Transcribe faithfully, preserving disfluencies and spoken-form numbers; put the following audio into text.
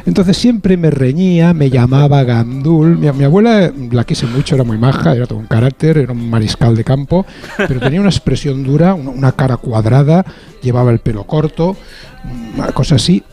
Entonces siempre me reñía, me llamaba gandul. Mi, mi abuela la quise mucho, era muy maja, era todo un carácter, era un mariscal de campo, pero tenía una expresión dura, una, una cara cuadrada, llevaba el pelo corto, una cosa así.